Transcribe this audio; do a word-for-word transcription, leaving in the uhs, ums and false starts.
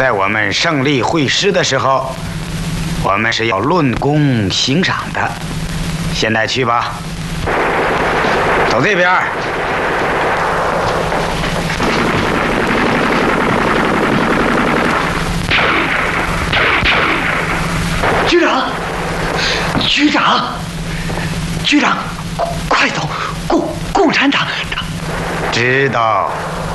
在我们胜利会师的时候，我们是要论功行赏的。现在去吧，走这边。 局长，局长，局长，快走！共共产党。 知道。